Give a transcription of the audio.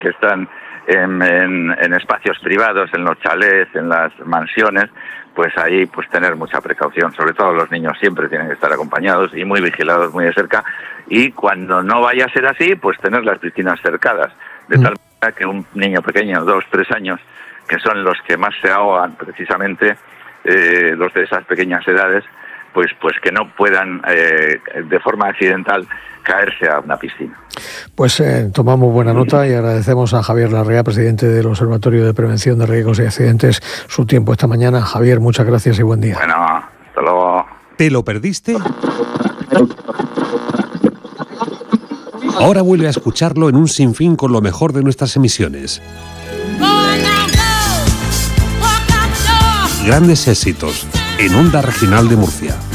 que están en espacios privados, en los chalés, en las mansiones, pues ahí pues tener mucha precaución. Sobre todo los niños siempre tienen que estar acompañados y muy vigilados, muy de cerca. Y cuando no vaya a ser así, pues tener las piscinas cercadas, de tal manera que un niño pequeño, 2, 3 años, que son los que más se ahogan precisamente, los de esas pequeñas edades, pues que no puedan de forma accidental caerse a una piscina. Pues tomamos buena nota y agradecemos a Javier Larrea, presidente del Observatorio de Prevención de Riesgos y Accidentes, su tiempo esta mañana. Javier, muchas gracias y buen día. Bueno, hasta luego. ¿Te lo perdiste? Ahora vuelve a escucharlo en un sinfín con lo mejor de nuestras emisiones. Grandes éxitos en Onda Regional de Murcia.